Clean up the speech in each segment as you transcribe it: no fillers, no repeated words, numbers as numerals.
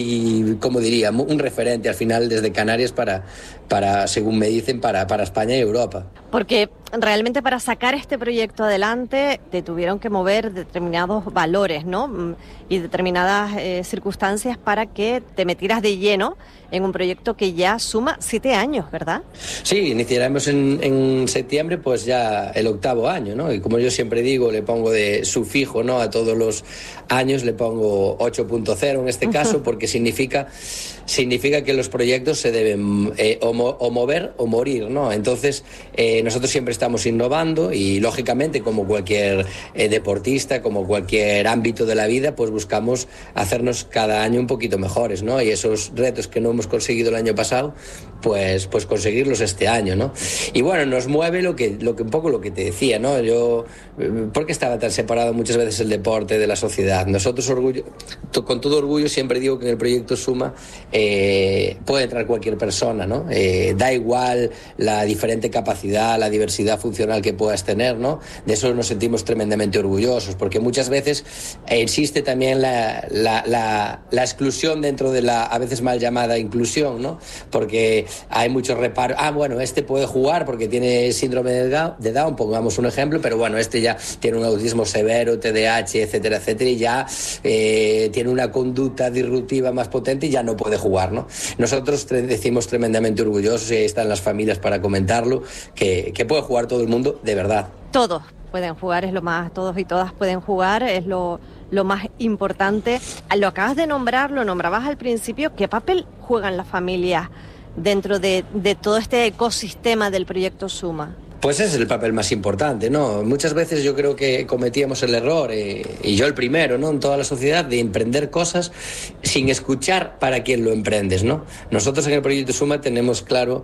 y, como diría, un referente al final desde Canarias para según me dicen, para España y Europa. Porque realmente para sacar este proyecto adelante te tuvieron que mover determinados valores, ¿no? Y determinadas circunstancias para que te metieras de lleno en un proyecto que ya suma 7 años, ¿verdad? Sí, iniciaremos en septiembre pues ya el 8º año, ¿no? Y como yo siempre digo, le pongo de sufijo, ¿no? A todos los años le pongo 8.0 en este caso, porque significa que los proyectos se deben o mover o morir, ¿no? Entonces, nosotros siempre estamos innovando y, lógicamente, como cualquier deportista, como cualquier ámbito de la vida, pues buscamos hacernos cada año un poquito mejores, ¿no? Y esos retos que no hemos conseguido el año pasado, pues conseguirlos este año, ¿no? Y bueno, nos mueve lo que un poco lo que te decía, ¿no? Yo, ¿por qué estaba tan separado muchas veces el deporte de la sociedad? Nosotros, con todo orgullo, siempre digo que en el proyecto Suma puede entrar cualquier persona, ¿no? Da igual la diferente capacidad, la diversidad funcional que puedas tener, ¿no? De eso nos sentimos tremendamente orgullosos, porque muchas veces existe también la exclusión dentro de la a veces mal llamada inclusión, ¿no? Porque hay muchos reparos. Bueno, este puede jugar porque tiene síndrome de Down, pongamos un ejemplo, pero bueno, este ya tiene un autismo severo, TDAH, etcétera, etcétera, y ya tiene una conducta disruptiva más potente y ya no puede jugar, ¿no? Nosotros decimos tremendamente orgullosos, y ahí están las familias para comentarlo, que puede jugar todo el mundo, de verdad. Todos pueden jugar, es lo más, todos y todas pueden jugar, es lo más importante. Lo acabas de nombrar, lo nombrabas al principio. ¿Qué papel juegan las familias dentro de todo este ecosistema del proyecto Suma? Pues ese es el papel más importante, ¿no? Muchas veces yo creo que cometíamos el error, y yo el primero, ¿no? En toda la sociedad, de emprender cosas sin escuchar para quién lo emprendes, ¿no? Nosotros en el proyecto Suma tenemos claro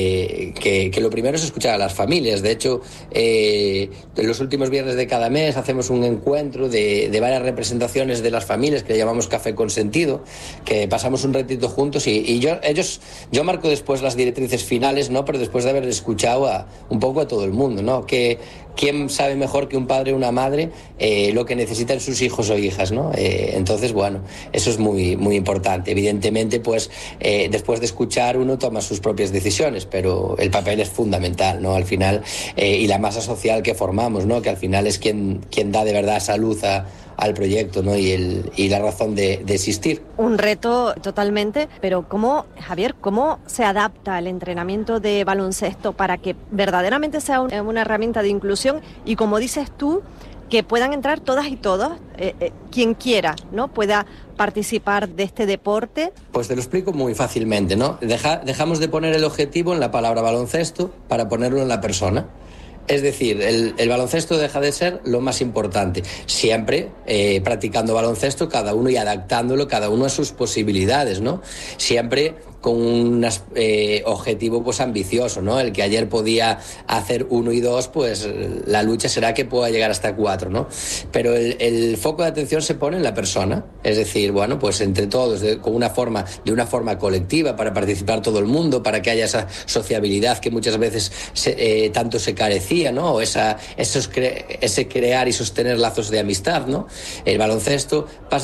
que lo primero es escuchar a las familias. De hecho, en los últimos viernes de cada mes hacemos un encuentro de varias representaciones de las familias que llamamos Café con Sentido, que pasamos un ratito juntos y yo marco después las directrices finales, ¿no? Pero después de haber escuchado un poco a todo el mundo, ¿no? Que quién sabe mejor que un padre o una madre lo que necesitan sus hijos o hijas, ¿no? Entonces, bueno, eso es muy, muy importante. Evidentemente, pues después de escuchar uno toma sus propias decisiones, pero el papel es fundamental, ¿no? Al final, y la masa social que formamos, ¿no? Que al final es quien da de verdad salud al proyecto, ¿no? Y la razón de existir. Un reto totalmente, pero Javier, ¿cómo se adapta el entrenamiento de baloncesto para que verdaderamente sea una herramienta de inclusión y, como dices tú, que puedan entrar todas y todos, quien quiera, ¿no? Pueda participar de este deporte? Pues te lo explico muy fácilmente, ¿no? Dejamos de poner el objetivo en la palabra baloncesto para ponerlo en la persona. Es decir, el baloncesto deja de ser lo más importante. Siempre practicando baloncesto cada uno y adaptándolo cada uno a sus posibilidades, ¿no? Siempre con un objetivo pues ambicioso, ¿no? El que ayer podía hacer 1 y 2, pues la lucha será que pueda llegar hasta 4, ¿no? Pero el foco de atención se pone en la persona. Es decir, bueno, pues entre todos, de una forma colectiva, para participar todo el mundo, para que haya esa sociabilidad que muchas veces tanto se carecía, ¿no? O ese crear y sostener lazos de amistad, ¿no? El baloncesto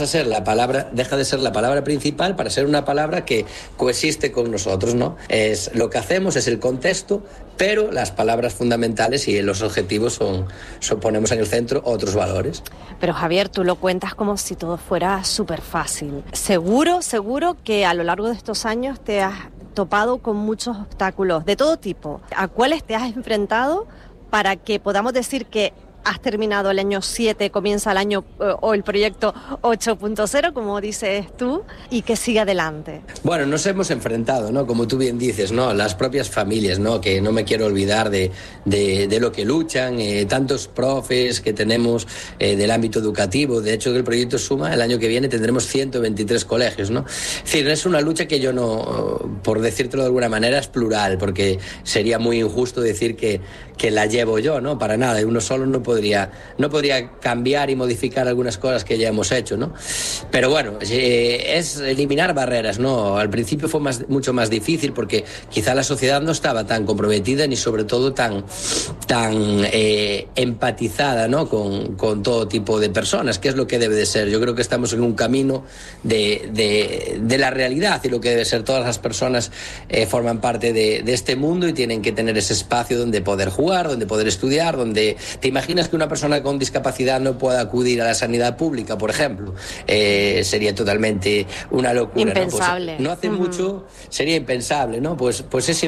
deja de ser la palabra principal para ser una palabra que coexiste con nosotros, ¿no? Es lo que hacemos, es el contexto, pero las palabras fundamentales y los objetivos ponemos en el centro otros valores. Pero Javier, tú lo cuentas como si todo fuera súper fácil. Seguro que a lo largo de estos años te has topado con muchos obstáculos de todo tipo. ¿A cuáles te has enfrentado para que podamos decir que has terminado el año 7, comienza el año o el proyecto 8.0, como dices tú, y que siga adelante? Bueno, nos hemos enfrentado, ¿no? Como tú bien dices, ¿no? Las propias familias, ¿no? Que no me quiero olvidar de lo que luchan, tantos profes que tenemos del ámbito educativo. De hecho, el proyecto Suma, el año que viene tendremos 123 colegios, ¿no? Es decir, es una lucha que yo no, por decírtelo de alguna manera, es plural, porque sería muy injusto decir que que la llevo yo, ¿no? Para nada, uno solo no podría cambiar y modificar algunas cosas que ya hemos hecho, ¿no? Pero bueno, es eliminar barreras, ¿no? Al principio fue mucho más difícil porque quizá la sociedad no estaba tan comprometida ni sobre todo tan empatizada, ¿no? con todo tipo de personas, que es lo que debe de ser. Yo creo que estamos en un camino de la realidad, y lo que debe ser, todas las personas forman parte de este mundo y tienen que tener ese espacio donde poder jugar, donde poder estudiar, donde... ¿Te imaginas que una persona con discapacidad no pueda acudir a la sanidad pública, por ejemplo? Sería totalmente una locura. Impensable. ¿No? Pues no hace mucho sería impensable, ¿no? Pues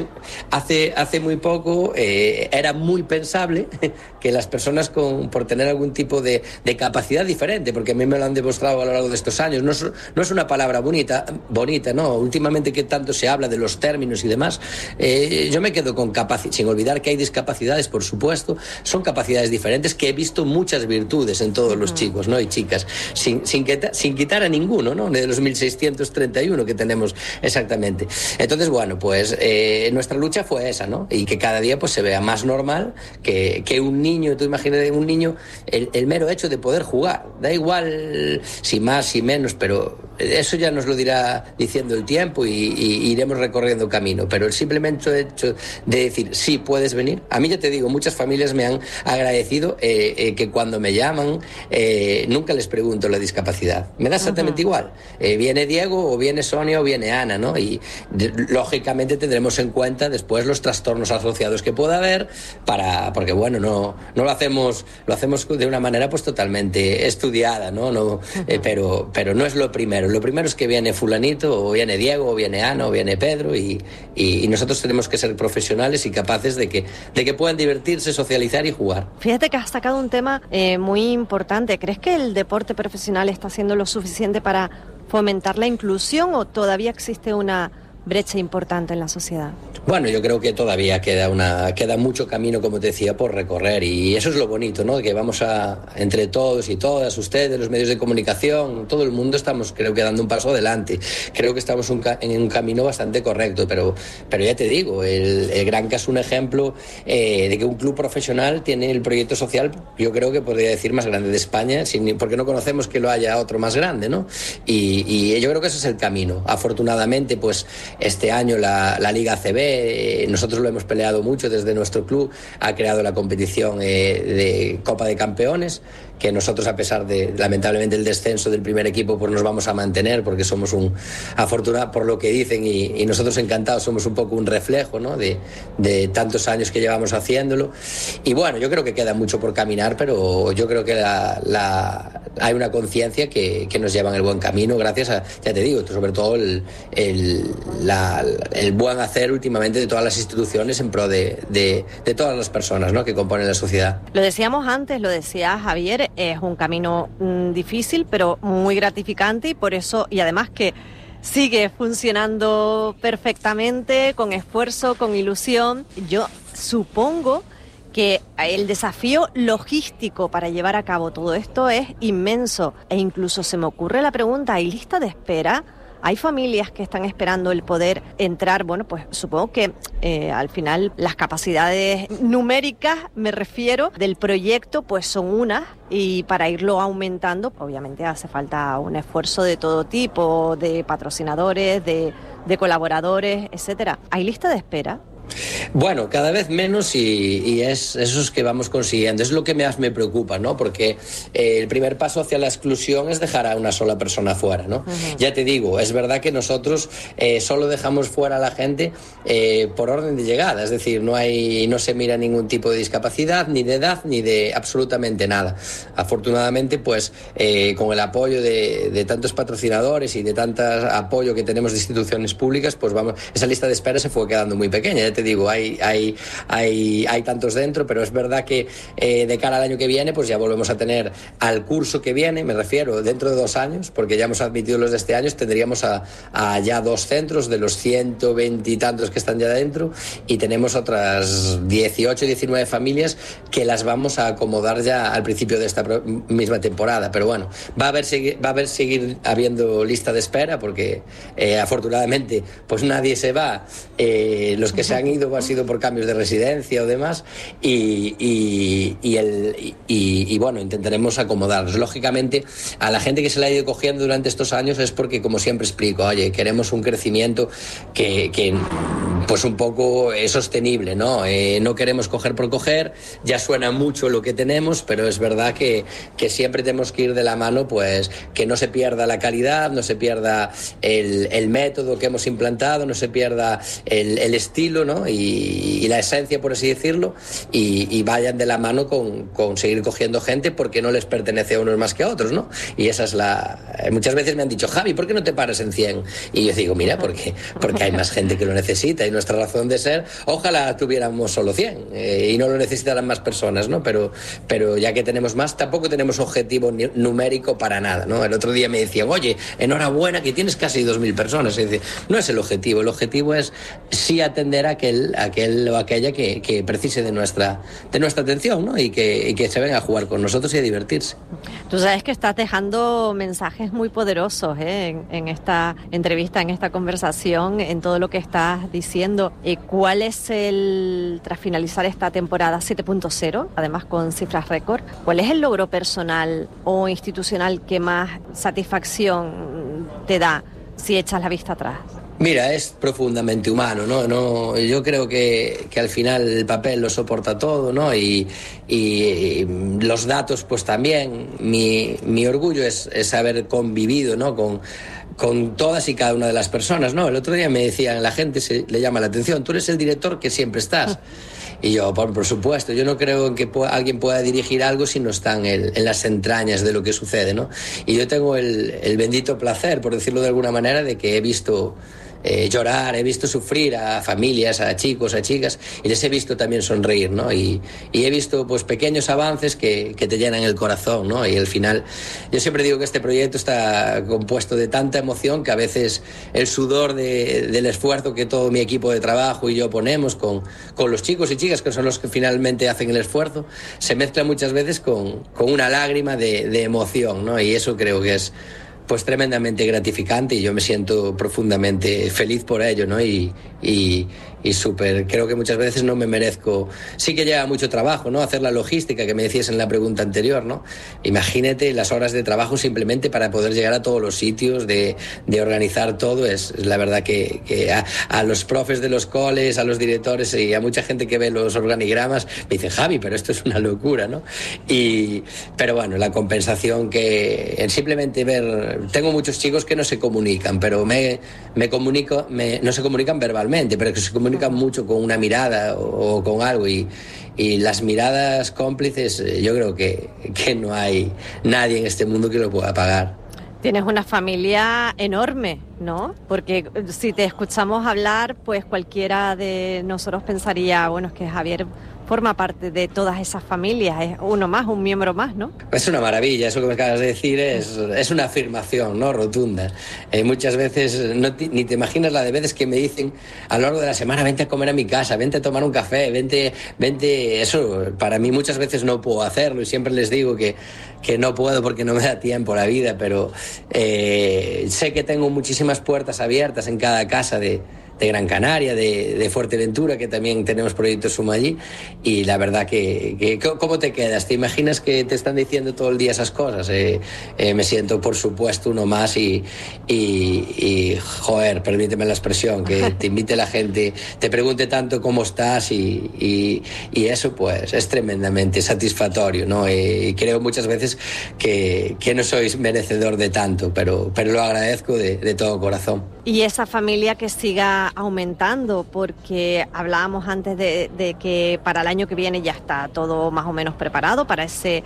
hace muy poco era muy pensable que las personas por tener algún tipo de capacidad diferente, porque a mí me lo han demostrado a lo largo de estos años, no es una palabra bonita, ¿no? Últimamente que tanto se habla de los términos y demás, yo me quedo con capacidad, sin olvidar que hay discapacidades, por supuesto, son capacidades diferentes, que he visto muchas virtudes en todos los chicos, ¿no? Y chicas, sin quitar a ninguno, ¿no? De los 1.631 que tenemos exactamente. Entonces, bueno, pues nuestra lucha fue esa, ¿no? Y que cada día pues se vea más normal que un niño, tú imagínate un niño, el mero hecho de poder jugar, da igual si más, si menos, pero eso ya nos lo dirá diciendo el tiempo y iremos recorriendo camino, pero el simplemente hecho de decir, sí, puedes venir. A mí, ya te digo, muchas familias me han agradecido que cuando me llaman nunca les pregunto la discapacidad, me da exactamente igual, viene Diego o viene Sonia o viene Ana, ¿no? Y lógicamente tendremos en cuenta después los trastornos asociados que pueda haber, porque bueno, no lo hacemos de una manera pues totalmente estudiada, ¿no? Pero no es lo primero es que viene fulanito, o viene Diego, o viene Ana, o viene Pedro, y nosotros tenemos que ser profesionales y capaces de que puedan divertirse, socializar y jugar. Fíjate que has sacado un tema muy importante. ¿Crees que el deporte profesional está haciendo lo suficiente para fomentar la inclusión o todavía existe una brecha importante en la sociedad? Bueno, yo creo que todavía queda mucho camino, como te decía, por recorrer, y eso es lo bonito, ¿no? Que vamos entre todos y todas, ustedes, los medios de comunicación, todo el mundo estamos, creo que dando un paso adelante. Creo que estamos en un camino bastante correcto, pero ya te digo, el Granca es un ejemplo de que un club profesional tiene el proyecto social, yo creo que podría decir más grande de España, porque no conocemos que lo haya otro más grande, ¿no? Y yo creo que ese es el camino. Afortunadamente, pues este año la Liga ACB, nosotros lo hemos peleado mucho desde nuestro club, ha creado la competición de Copa de Campeones, que nosotros, a pesar de lamentablemente el descenso del primer equipo, pues nos vamos a mantener, porque somos afortunados por lo que dicen, y nosotros encantados, somos un poco un reflejo, ¿no? de tantos años que llevamos haciéndolo. Y bueno, yo creo que queda mucho por caminar, pero yo creo que hay una conciencia que nos lleva en el buen camino, gracias a, ya te digo, sobre todo el buen hacer últimamente de todas las instituciones en pro de todas las personas, ¿no? que componen la sociedad. Lo decíamos antes, lo decía Javier, es un camino difícil pero muy gratificante, y por eso, y además que sigue funcionando perfectamente, con esfuerzo, con ilusión. Yo supongo que el desafío logístico para llevar a cabo todo esto es inmenso, e incluso se me ocurre la pregunta, ¿hay lista de espera? Hay familias que están esperando el poder entrar. Bueno, pues supongo que al final las capacidades numéricas, me refiero, del proyecto, pues son unas, y para irlo aumentando, obviamente hace falta un esfuerzo de todo tipo, de patrocinadores, de colaboradores, etcétera. ¿Hay lista de espera? Bueno, cada vez menos, y es eso que vamos consiguiendo. Es lo que más me preocupa, ¿no? Porque el primer paso hacia la exclusión es dejar a una sola persona fuera, ¿no? Uh-huh. Ya te digo, es verdad que nosotros solo dejamos fuera a la gente por orden de llegada, es decir, no se mira ningún tipo de discapacidad, ni de edad, ni de absolutamente nada. Afortunadamente, pues con el apoyo de tantos patrocinadores y de tanto apoyo que tenemos de instituciones públicas, pues esa lista de espera se fue quedando muy pequeña. Ya te digo, hay tantos dentro, pero es verdad que de cara al año que viene, pues ya volvemos a tener, al curso que viene, me refiero, dentro de 2 años, porque ya hemos admitido los de este año, tendríamos a ya 2 centros de los 120 y tantos que están ya dentro, y tenemos otras 18, 19 familias que las vamos a acomodar ya al principio de esta misma temporada. Pero bueno, va a seguir habiendo lista de espera, porque afortunadamente pues nadie se va, los que se han han ido ha sido por cambios de residencia o demás, y bueno, intentaremos acomodarnos. Lógicamente, a la gente que se la ha ido cogiendo durante estos años es porque, como siempre explico, oye, queremos un crecimiento que pues un poco es sostenible, ¿no? No queremos coger por coger, ya suena mucho lo que tenemos, pero es verdad que siempre tenemos que ir de la mano, pues que no se pierda la calidad, no se pierda el método que hemos implantado, no se pierda el estilo, ¿no? Y la esencia, por así decirlo, y vayan de la mano con seguir cogiendo gente, porque no les pertenece a unos más que a otros, ¿no? Y esa es muchas veces me han dicho, Javi, ¿por qué no te paras en 100? Y yo digo, mira, porque hay más gente que lo necesita, y nuestra razón de ser, ojalá tuviéramos solo 100 y no lo necesitaran más personas, ¿no? Pero ya que tenemos más, tampoco tenemos objetivo numérico para nada, ¿no? El otro día me decían, oye, enhorabuena que tienes casi 2.000 personas. Y dice, no es el objetivo es sí atender a aquel o aquella que precise de nuestra atención, ¿no? Y que se venga a jugar con nosotros y a divertirse. Tú sabes que estás dejando mensajes muy poderosos en esta entrevista, en esta conversación, en todo lo que estás diciendo. ¿Cuál es tras finalizar esta temporada 7.0, además con cifras récord, cuál es el logro personal o institucional que más satisfacción te da si echas la vista atrás? Mira, es profundamente humano, ¿no? Yo creo que al final el papel lo soporta todo, ¿no? Y los datos, pues también. Mi orgullo es haber convivido, ¿no? Con todas y cada una de las personas, ¿no? El otro día me decían, la gente le llama la atención, tú eres el director que siempre estás. Y yo, por supuesto, yo no creo en que alguien pueda dirigir algo si no está en las entrañas de lo que sucede, ¿no? Y yo tengo el bendito placer, por decirlo de alguna manera, de que he visto llorar, he visto sufrir a familias, a chicos, a chicas, y les he visto también sonreír, ¿no? Y he visto pues pequeños avances que te llenan el corazón, ¿no? Y al final, yo siempre digo que este proyecto está compuesto de tanta emoción que a veces el sudor del esfuerzo que todo mi equipo de trabajo y yo ponemos con los chicos y chicas, que son los que finalmente hacen el esfuerzo, se mezcla muchas veces con una lágrima de emoción, ¿no? Y eso creo que es pues tremendamente gratificante, y yo me siento profundamente feliz por ello, ¿no? Y súper, creo que muchas veces no me merezco, sí que lleva mucho trabajo, ¿no? Hacer la logística que me decías en la pregunta anterior, ¿no? Imagínate las horas de trabajo simplemente para poder llegar a todos los sitios, de organizar todo. Es la verdad que a los profes de los coles, a los directores y a mucha gente que ve los organigramas me dicen, Javi, pero esto es una locura, ¿no? Pero bueno, la compensación que en simplemente ver, tengo muchos chicos que no se comunican, pero no se comunican verbalmente, pero que se comunican mucho con una mirada o con algo, y las miradas cómplices, yo creo que no hay nadie en este mundo que lo pueda pagar. Tienes una familia enorme, ¿no? Porque si te escuchamos hablar, pues cualquiera de nosotros pensaría, bueno, es que Javier forma parte de todas esas familias, es uno más, un miembro más, ¿no? Es una maravilla, eso que me acabas de decir es una afirmación, ¿no? Rotunda. Muchas veces ni te imaginas la de veces que me dicen a lo largo de la semana, vente a comer a mi casa, vente a tomar un café, vente, eso para mí muchas veces no puedo hacerlo, y siempre les digo que no puedo porque no me da tiempo la vida, pero sé que tengo muchísimas puertas abiertas en cada casa de Gran Canaria, de Fuerteventura, que también tenemos proyectos Suma allí, y la verdad que ¿cómo te quedas? ¿Te imaginas que te están diciendo todo el día esas cosas? Me siento, por supuesto, uno más y joder, permíteme la expresión, que te invite la gente, te pregunte tanto cómo estás, y eso pues es tremendamente satisfactorio, ¿no? Y creo muchas veces que no soy merecedor de tanto, pero lo agradezco de todo corazón. Y esa familia que siga aumentando, porque hablábamos antes de que para el año que viene ya está todo más o menos preparado para ese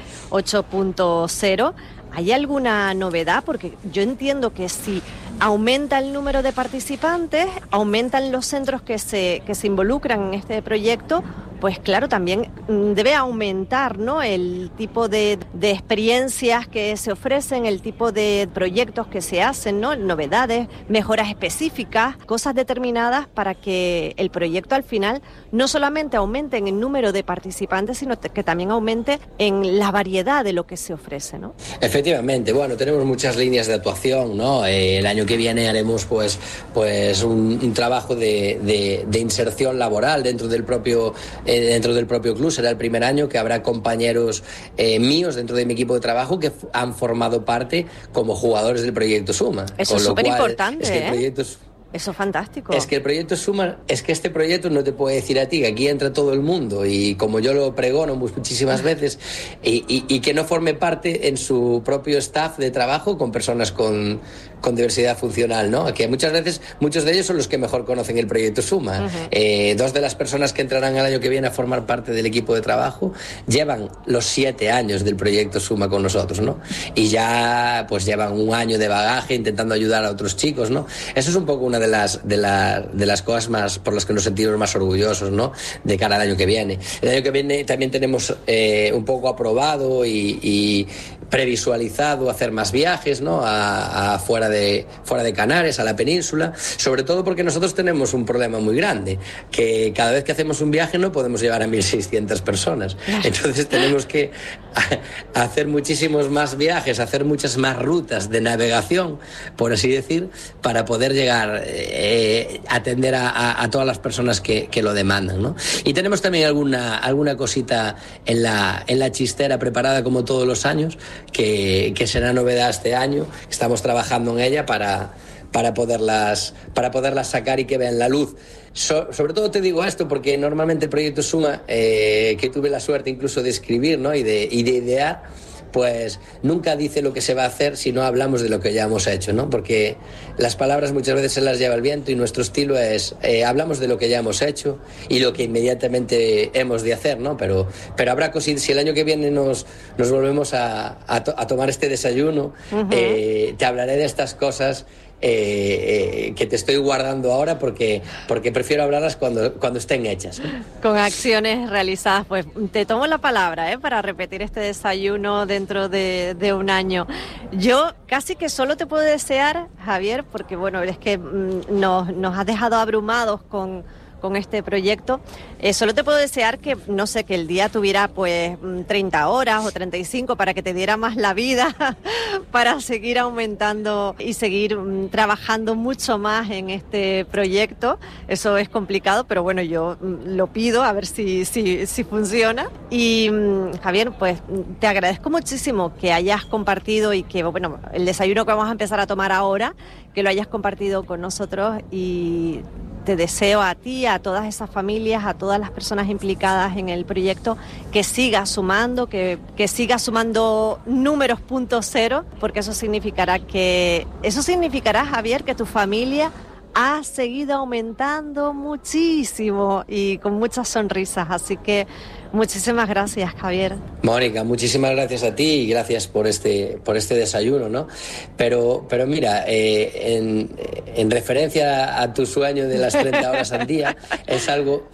8.0. ¿Hay alguna novedad? Porque yo entiendo que si aumenta el número de participantes, aumentan los centros que se involucran en este proyecto, pues claro, también debe aumentar, ¿no?, el tipo de experiencias que se ofrecen, el tipo de proyectos que se hacen, ¿no?, novedades, mejoras específicas, cosas determinadas para que el proyecto al final no solamente aumente en el número de participantes, sino que también aumente en la variedad de lo que se ofrece, ¿no? Efectivamente, bueno, tenemos muchas líneas de actuación, ¿no? El año que que viene haremos pues un trabajo de inserción laboral dentro del propio club. Será el primer año que habrá compañeros míos dentro de mi equipo de trabajo que han formado parte como jugadores del proyecto Suma. Eso es súper importante, es que el proyecto eso es fantástico. Es que el proyecto Suma, es que este proyecto no te puede decir a ti que aquí entra todo el mundo, y como yo lo pregono muchísimas veces, y que no forme parte en su propio staff de trabajo con personas con diversidad funcional, ¿no? Que muchas veces, muchos de ellos son los que mejor conocen el proyecto Suma. Dos de las personas que entrarán el año que viene a formar parte del equipo de trabajo llevan los 7 años del proyecto Suma con nosotros, ¿no? Y ya pues llevan un año de bagaje intentando ayudar a otros chicos, ¿no? Eso es un poco una de las cosas más por las que nos sentimos más orgullosos, ¿no? De cara al año que viene. El año que viene también tenemos un poco aprobado y previsualizado hacer más viajes, ¿no? Fuera de Canarias, a la península, sobre todo porque nosotros tenemos un problema muy grande, que cada vez que hacemos un viaje no podemos llevar a 1.600 personas. Entonces tenemos que hacer muchísimos más viajes, hacer muchas más rutas de navegación, por así decir, para poder llegar atender a todas las personas que lo demandan, ¿no? Y tenemos también alguna cosita en la chistera preparada como todos los años, que será novedad este año. Estamos trabajando en ella para poderlas sacar y que vean la luz. Sobre todo te digo esto porque normalmente el proyecto Suma, que tuve la suerte incluso de escribir, ¿no? y de idear, pues nunca dice lo que se va a hacer si no hablamos de lo que ya hemos hecho, ¿no? Porque las palabras muchas veces se las lleva el viento, y nuestro estilo es hablamos de lo que ya hemos hecho y lo que inmediatamente hemos de hacer, ¿no? Pero habrá cositas. Si el año que viene nos volvemos a tomar este desayuno, te hablaré de estas cosas que te estoy guardando ahora porque prefiero hablarlas cuando estén hechas. Con acciones realizadas. Pues te tomo la palabra para repetir este desayuno dentro de un año. Yo casi que solo te puedo desear, Javier, porque bueno, es que nos has dejado abrumados con este proyecto. Solo te puedo desear que, no sé, que el día tuviera pues 30 horas o 35 para que te diera más la vida para seguir aumentando y seguir trabajando mucho más en este proyecto. Eso es complicado, pero bueno, yo lo pido a ver si funciona. Y Javier, pues te agradezco muchísimo que hayas compartido y que, bueno, el desayuno que vamos a empezar a tomar ahora, que lo hayas compartido con nosotros, y te deseo a ti, a todas esas familias, a todas las personas implicadas en el proyecto, que sigas sumando, que sigas sumando números .0, porque eso significará, Javier, que tu familia ha seguido aumentando muchísimo y con muchas sonrisas. Así que muchísimas gracias, Javier. Mónica, muchísimas gracias a ti y gracias por este desayuno, ¿no? Pero mira, en referencia a tu sueño de las 30 horas al día, es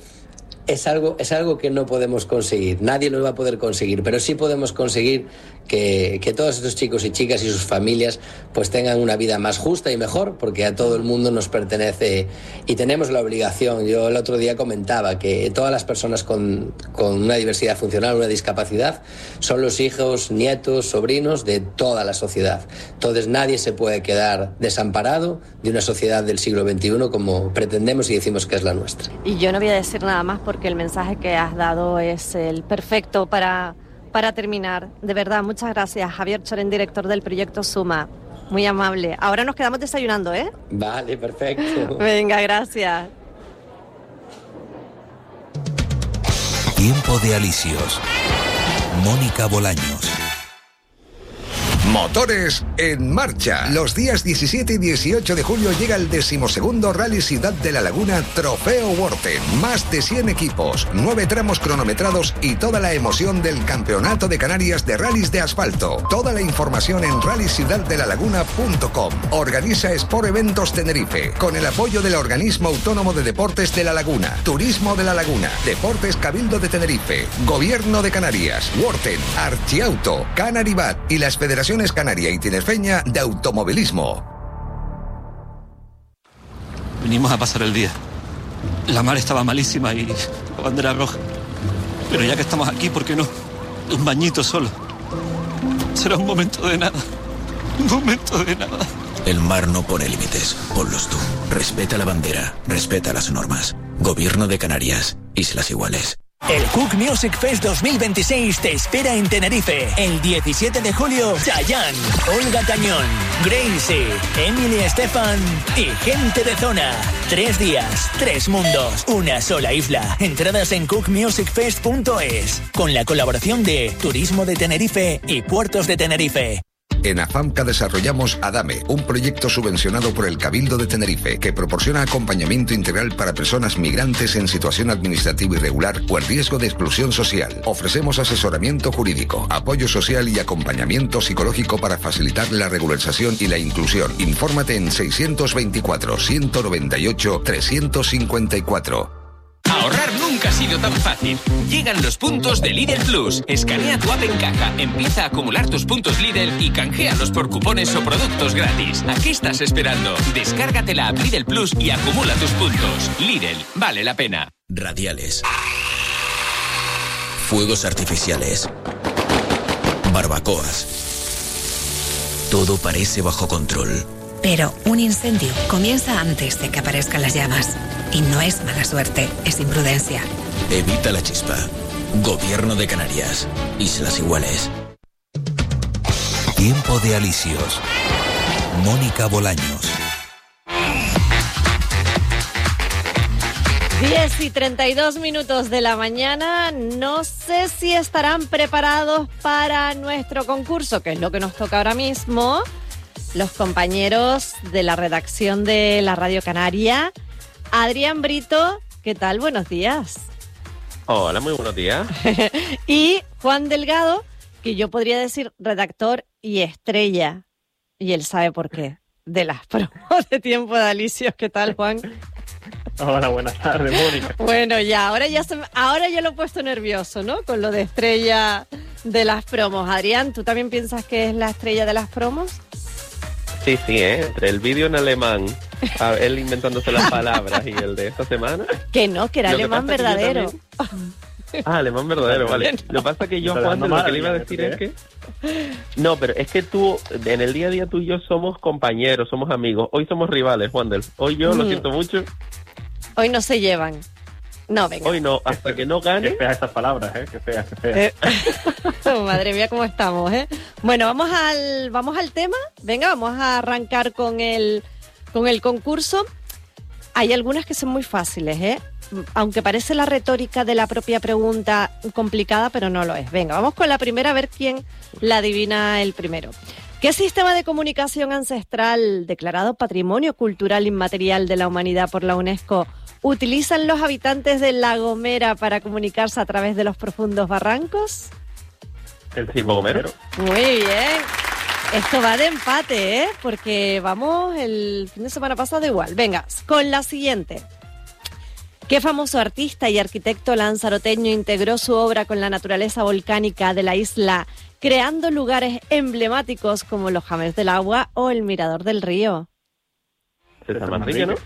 algo que no podemos conseguir. Nadie lo va a poder conseguir, pero sí podemos conseguir que todos estos chicos y chicas y sus familias pues tengan una vida más justa y mejor, porque a todo el mundo nos pertenece y tenemos la obligación. Yo el otro día comentaba que todas las personas con una diversidad funcional, una discapacidad, son los hijos, nietos, sobrinos de toda la sociedad. Entonces nadie se puede quedar desamparado de una sociedad del siglo XXI como pretendemos y decimos que es la nuestra. Y yo no voy a decir nada más porque el mensaje que has dado es el perfecto para terminar. De verdad, muchas gracias, Javier Chorén, director del proyecto Suma. Muy amable. Ahora nos quedamos desayunando, ¿eh? Vale, perfecto. Venga, gracias. Tiempo de Alicios. Mónica Bolaños. Motores en marcha. Los días 17 y 18 de julio llega el 12º Rally Ciudad de la Laguna Trofeo Worten. Más de 100 equipos, 9 tramos cronometrados y toda la emoción del Campeonato de Canarias de Rallys de Asfalto. Toda la información en rallyciudaddelalaguna.com. Organiza Sport Eventos Tenerife, con el apoyo del Organismo Autónomo de Deportes de la Laguna, Turismo de la Laguna, Deportes Cabildo de Tenerife, Gobierno de Canarias, Worten, Archiauto, Canaribat y las Federaciones Canaria y Tinerfeña de Automovilismo. Vinimos a pasar el día. La mar estaba malísima y la bandera roja. Pero ya que estamos aquí, ¿por qué no? Un bañito solo. Será un momento de nada. Un momento de nada. El mar no pone límites, ponlos tú. Respeta la bandera, respeta las normas. Gobierno de Canarias, Islas Iguales. El Cook Music Fest 2026 te espera en Tenerife. El 17 de julio, Chayanne, Olga Tañón, Gracie, Emily Estefan y gente de zona. 3 días, 3 mundos, una sola isla. Entradas en cookmusicfest.es. Con la colaboración de Turismo de Tenerife y Puertos de Tenerife. En AFAMCA desarrollamos ADAME, un proyecto subvencionado por el Cabildo de Tenerife que proporciona acompañamiento integral para personas migrantes en situación administrativa irregular o en riesgo de exclusión social. Ofrecemos asesoramiento jurídico, apoyo social y acompañamiento psicológico para facilitar la regularización y la inclusión. Infórmate en 624-198-354. Ahorrar nunca ha sido tan fácil. Llegan los puntos de Lidl Plus. Escanea tu app en caja, empieza a acumular tus puntos Lidl y canjealos por cupones o productos gratis. ¿A qué estás esperando? Descárgate la app Lidl Plus y acumula tus puntos. Lidl, vale la pena. Radiales. Fuegos artificiales. Barbacoas. Todo parece bajo control. Pero un incendio comienza antes de que aparezcan las llamas. Y no es mala suerte, es imprudencia. Evita la chispa. Gobierno de Canarias. Islas Iguales. Tiempo de alisios. Mónica Bolaños. 10:32 de la mañana. No sé si estarán preparados para nuestro concurso, que es lo que nos toca ahora mismo. Los compañeros de la redacción de la Radio Canaria. Adrián Brito, ¿qué tal? Buenos días. Hola, muy buenos días. Y Juan Delgado, que yo podría decir redactor y estrella. Y él sabe por qué. De las promos de Tiempo de Alicios. ¿Qué tal, Juan? Hola, buenas tardes, Mónica. Bueno, ya, ahora ya lo he puesto nervioso, ¿no? Con lo de estrella de las promos. Adrián, ¿tú también piensas que es la estrella de las promos? Sí, entre el vídeo en alemán, él inventándose las palabras y el de esta semana. Que no, que era alemán verdadero. Alemán verdadero, vale. Lo que pasa es que yo, Juan, lo que le iba a decir es que... No, pero es que tú, en el día a día tú y yo somos compañeros, somos amigos. Hoy somos rivales, Juan. Hoy yo lo siento mucho. Hoy no se llevan. No, venga. Hoy no, hasta que no gane. Qué feas estas palabras, qué feas, qué feas. Madre mía, cómo estamos, Bueno, vamos al tema. Venga, vamos a arrancar con el concurso. Hay algunas que son muy fáciles, aunque parece la retórica de la propia pregunta complicada, pero no lo es. Venga, vamos con la primera, a ver quién la adivina el primero. ¿Qué sistema de comunicación ancestral declarado Patrimonio Cultural Inmaterial de la Humanidad por la UNESCO utilizan los habitantes de La Gomera para comunicarse a través de los profundos barrancos? El tipo Gomero. Muy bien. Esto va de empate, porque vamos el fin de semana pasado igual. Venga, con la siguiente. ¿Qué famoso artista y arquitecto lanzaroteño integró su obra con la naturaleza volcánica de la isla, creando lugares emblemáticos como los James del Agua o el Mirador del Río? César Manrique, ¿no?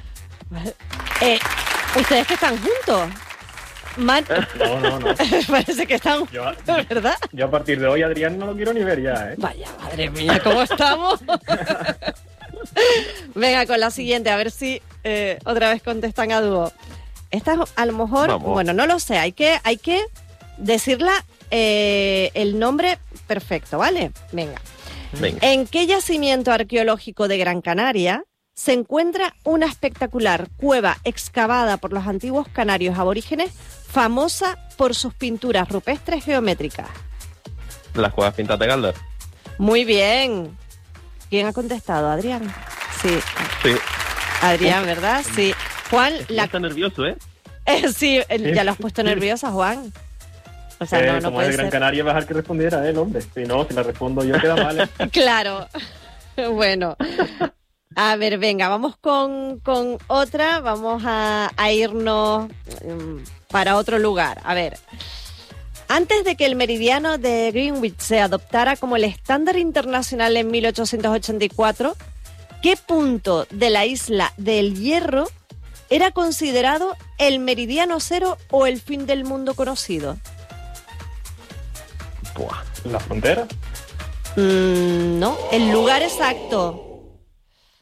¿Ustedes que están juntos? No. Parece que están juntos, ¿verdad? Yo a partir de hoy, Adrián, no lo quiero ni ver ya, Vaya, madre mía, ¿cómo estamos? Venga, con la siguiente, a ver si otra vez contestan a dúo. Esta a lo mejor, bueno, no lo sé, hay que decirla el nombre perfecto, ¿vale? Venga. ¿En qué yacimiento arqueológico de Gran Canaria se encuentra una espectacular cueva excavada por los antiguos canarios aborígenes, famosa por sus pinturas rupestres geométricas? Las cuevas pintadas de Galdar. Muy bien. ¿Quién ha contestado? ¿Adrián? Sí. Adrián, ¿verdad? Sí. Juan, está nervioso, sí, ya lo has puesto nerviosa, Juan. O sea, no como puede es de Gran ser. Canaria, vas a dejar que respondiera él, hombre. Si no, si la respondo yo, queda mal. Claro. Bueno. A ver, venga, vamos con otra. Vamos a irnos para otro lugar. A ver. Antes de que el meridiano de Greenwich se adoptara como el estándar internacional en 1884, ¿qué punto de la isla del Hierro era considerado el meridiano cero o el fin del mundo conocido? ¿La frontera? No, el lugar exacto.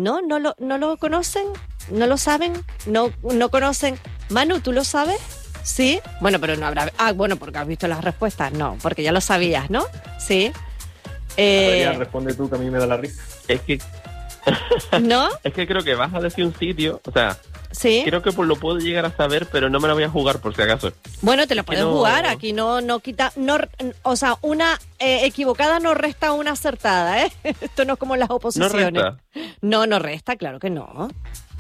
¿No? ¿No lo conocen? ¿No lo saben? ¿No conocen? Manu, ¿tú lo sabes? ¿Sí? Bueno, pero no habrá... bueno, porque has visto las respuestas. No, porque ya lo sabías, ¿no? Sí. Responde tú, que a mí me da la risa. Es que... ¿No? Es que creo que vas a decir un sitio, o sea... Sí. Creo que lo puedo llegar a saber, pero no me la voy a jugar por si acaso. Bueno, te lo puedes jugar. Aquí no quita... o sea, una equivocada no resta una acertada, ¿eh? Esto no es como las oposiciones. ¿No resta? No resta, claro que no.